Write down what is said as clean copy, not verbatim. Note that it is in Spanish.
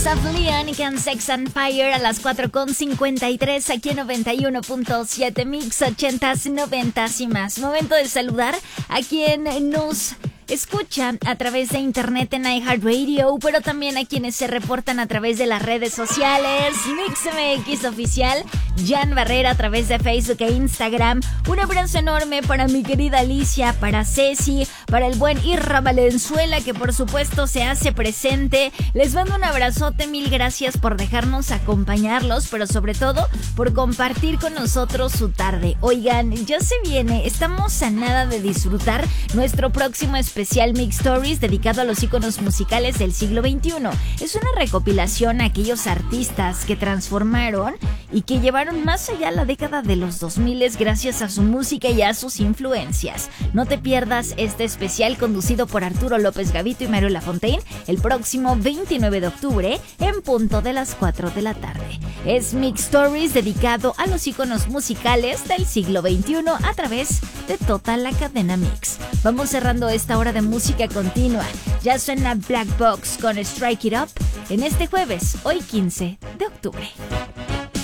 Kings of Leon con Sex and Fire a las 4:53 aquí en 91.7 Mix 80s, 90s y más. Momento de saludar a quien nos escucha a través de internet en iHeartRadio, pero también a quienes se reportan a través de las redes sociales. MixMX Oficial, Jan Barrera a través de Facebook e Instagram. Un abrazo enorme para mi querida Alicia, para Ceci, para el buen Irra Valenzuela, que por supuesto se hace presente. Les mando un abrazote, mil gracias por dejarnos acompañarlos, pero sobre todo por compartir con nosotros su tarde. Oigan, ya se viene, estamos a nada de disfrutar nuestro próximo especial Mix Stories dedicado a los íconos musicales del siglo XXI. Es una recopilación a aquellos artistas que transformaron y que llevaron más allá la década de los 2000 gracias a su música y a sus influencias. No te pierdas este especial conducido por Arturo López Gavito y Mario Lafontaine el próximo 29 de octubre en punto de las 4 de la tarde. Es Mix Stories dedicado a los íconos musicales del siglo XXI a través de toda la cadena Mix. Vamos cerrando esta hora de música continua. Ya suena Black Box con Strike It Up en este jueves, hoy 15 de octubre.